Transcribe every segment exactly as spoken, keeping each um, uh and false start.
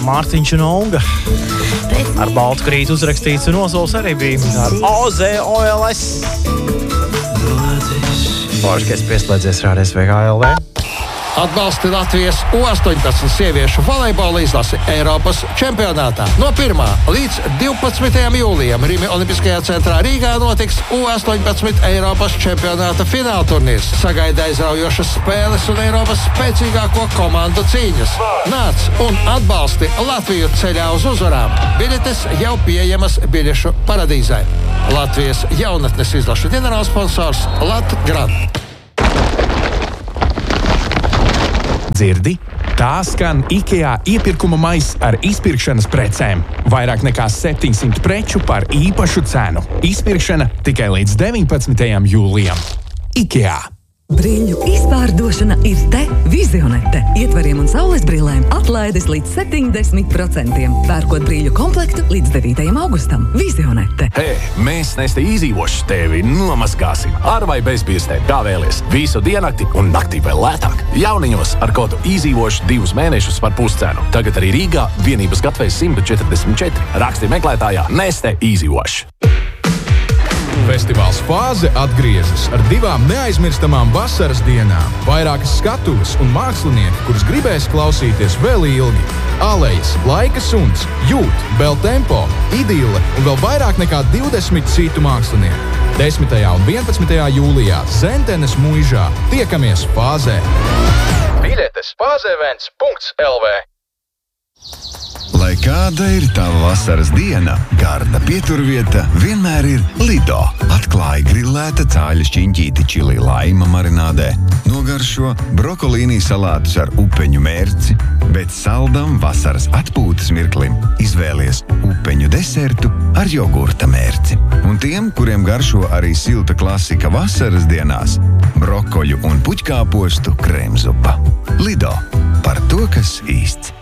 Mārtiņš un Olga. Ar baltu krītu uzrakstīts un nosols arī bija ar O Z O L S. Forši, ka esi pieslēdzies Rādio S V H L V. Atbalsti Latvijas U astoņpadsmit sieviešu volejbola izlasi Eiropas čempionātā. No pirmā līdz divpadsmitajam jūlijam Rimi Olimpiskajā centrā Rīgā notiks U astoņpadsmit Eiropas čempionāta fināla turnīrs. Sagaida aizraujošas spēles un Eiropas spēcīgāko komandu cīņas. Nāc un atbalsti Latviju ceļā uz uzvarām. Biļetes jau pieejamas biļešu paradīzē. Latvijas jaunatnes izlašu ģenerālsponsors Latgrad. Dzirdi? Tā skan IKEA iepirkuma maiss ar izpirkšanas precēm. Vairāk nekā septiņsimt preču par īpašu cenu. Izpirkšana tikai līdz deviņpadsmitajam jūlijam. IKEA. Brīļu izpārdošana ir te Vizionete. Ietvariem un saules brillēm atlaides līdz septiņdesmit procentiem. Pērkot brīļu komplektu līdz devītajam augustam. Vizionete. Hei, mēs Neste Easywash tevi nomazgāsim. Ar vai bez pirstēm, kā vēlies. Visu diennakti un naktī vēl lētāk. Jauniņos ar kodu Easywash divus mēnešus par puscenu. Tagad arī Rīgā vienības gatavs simt četrdesmit četri. Raksti meklētājā Neste Easywash. Festivāls Fāze atgriežas ar divām neaizmirstamām vasaras dienām. Vairākas skatuves un mākslinieki, kurus gribēs klausīties vēl ilgi. Alejas, Laika suns, Jūt, Beltempo, Idille un vēl vairāk nekā divdesmit citu mākslinieku. desmitajā un vienpadsmitajā jūlijā Zentenes muižā. Tiekamies Fāzē! Biļetes fāzevents punkts L V. Lai kāda ir tava vasaras diena, garda pieturvieta vienmēr ir Lido. Atklāj grillēta cāļa šķiņķīti čili laima marinādē. Nogaršo brokolīnī salātus ar upeņu mērci, bet saldam vasaras atpūtas mirklim izvēlies upeņu desertu ar jogurta mērci. Un tiem, kuriem garšo arī silta klasika vasaras dienās, brokoļu un puķkāpostu krēmzupa. Lido. Par to, kas īsts.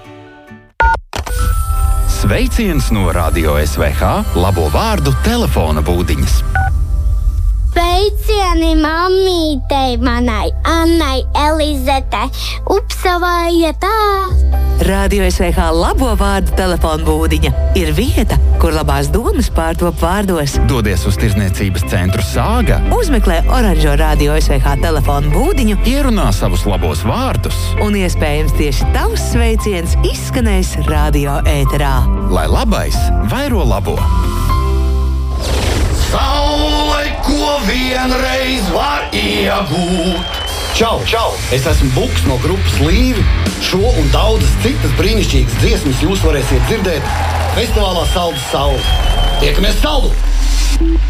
Sveiciens no Radio S V H, labo vārdu telefona būdiņas. Sveicieni mammītei manai, Annai Elizetei, Upsavai tā. Radio S V H labo vārdu telefona būdiņa ir vieta, kur labās domas pārtop vārdos. Dodies uz tirzniecības centru Sāga, Uzmeklē oranžo Radio S V H telefona būdiņu, ierunā savus labos vārdus. Un iespējams tieši tavs sveiciens izskanēs radio ēterā. Lai labais vairo labo. Saule, ko vienreiz var iegūt. Čau, čau! Es esmu Buks no grupas Līvi. Šo un daudzas citas brīnišķīgas dziesmas jūs varēsiet dzirdēt festivālā Saldus saule. Tiekamies saldu!